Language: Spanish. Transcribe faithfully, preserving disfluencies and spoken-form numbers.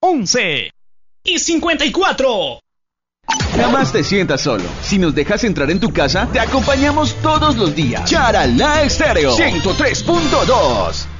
once y cincuenta y cuatro. Jamás te sientas solo. Si nos dejas entrar en tu casa, te acompañamos todos los días. Charalá Estéreo ciento tres punto dos.